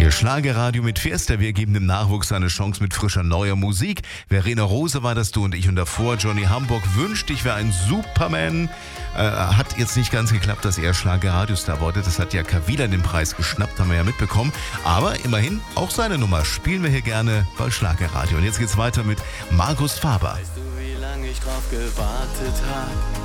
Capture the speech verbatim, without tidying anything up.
Ihr Schlagerradio mit Fiesta. Wir geben dem Nachwuchs eine Chance mit frischer neuer Musik. Verena Rose war das du und ich. Und davor Johnny Hamburg wünscht, ich wäre ein Superman. Äh, hat jetzt nicht ganz geklappt, dass er Schlagerradiostar wurde. Das hat ja Kavila den Preis geschnappt, haben wir ja mitbekommen. Aber immerhin, auch seine Nummer spielen wir hier gerne bei Schlagerradio. Und jetzt geht's weiter mit Markus Faber. Weißt du, wie lange ich drauf gewartet hab?